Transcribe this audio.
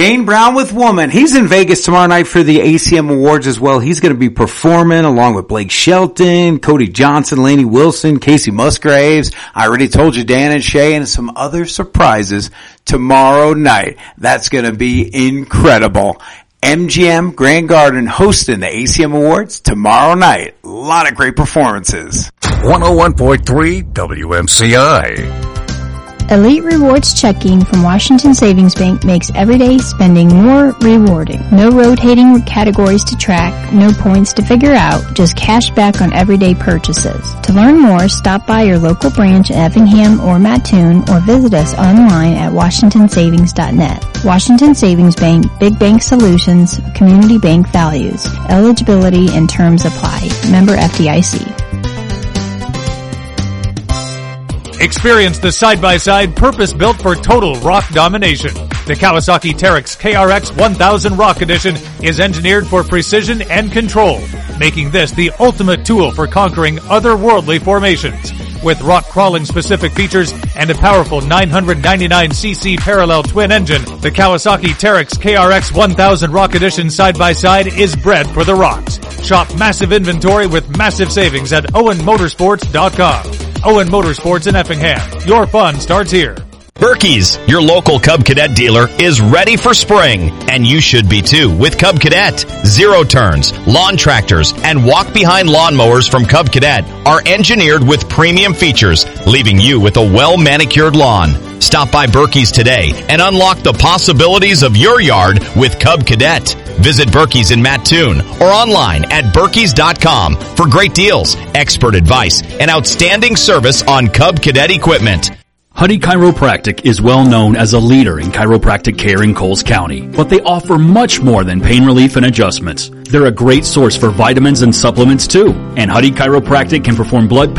Kane Brown with Woman. He's in Vegas tomorrow night for the ACM Awards as well. He's going to be performing along with Blake Shelton, Cody Johnson, Lainey Wilson, Casey Musgraves. I already told you Dan and Shay, and some other surprises tomorrow night. That's going to be incredible. MGM Grand Garden hosting the ACM Awards tomorrow night. A lot of great performances. 101.3 WMCI. Elite Rewards checking from Washington Savings Bank makes everyday spending more rewarding. No rotating categories to track, no points to figure out, just cash back on everyday purchases. To learn more, stop by your local branch in Effingham or Mattoon or visit us online at washingtonsavings.net. Washington Savings Bank, Big Bank Solutions, Community Bank Values. Eligibility and terms apply. Member FDIC. Experience the side-by-side purpose-built for total rock domination. The Kawasaki Teryx KRX 1000 Rock Edition is engineered for precision and control, making this the ultimate tool for conquering otherworldly formations. With rock-crawling specific features and a powerful 999cc parallel twin engine, the Kawasaki Teryx KRX 1000 Rock Edition side-by-side is bred for the rocks. Shop massive inventory with massive savings at OwenMotorsports.com. Owen Motorsports in Effingham. Your fun starts here. Berkey's, your local Cub Cadet dealer, is ready for spring, and you should be too with Cub Cadet. Zero turns, lawn tractors, and walk-behind lawnmowers from Cub Cadet are engineered with premium features, leaving you with a well-manicured lawn. Stop by Berkey's today and unlock the possibilities of your yard with Cub Cadet. Visit Berkey's in Mattoon or online at Berkeys.com for great deals, expert advice, and outstanding service on Cub Cadet equipment. Huddy Chiropractic is well known as a leader in chiropractic care in Coles County, but they offer much more than pain relief and adjustments. They're a great source for vitamins and supplements too, and Huddy Chiropractic can perform blood